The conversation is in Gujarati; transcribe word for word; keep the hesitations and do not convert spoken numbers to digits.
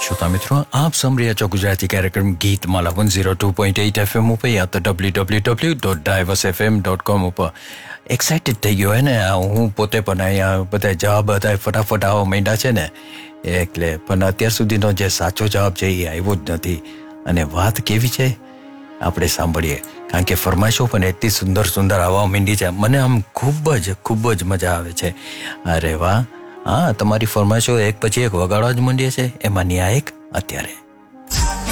श्रोता मित्रों, आप सुन रहे हो गुजराती कार्यक्रम गीत माला one zero two point eight FM ઉપર या તો W W W dot divorce F M dot com ઉપર એક્સાઇટેડ થઈ ગયો હે ને હું પોતે પણ અહીંયા બધા જવાબ હતા ફટાફટ આવવા માંડ્યા છે ને એટલે પણ અત્યાર સુધીનો જે સાચો જવાબ છે એ આવ્યો જ નથી અને વાત કેવી છે આપણે સાંભળીએ કારણ કે ફરમાઈશો પણ એટલી સુંદર સુંદર આવવા માંડી છે મને આમ ખૂબ જ ખૂબ જ મજા આવે છે અરે વાહ હા તમારી ફરમાઈશો એક પછી એક વગાડવા જ માંડીએ છે એમાંની આ એક અત્યારે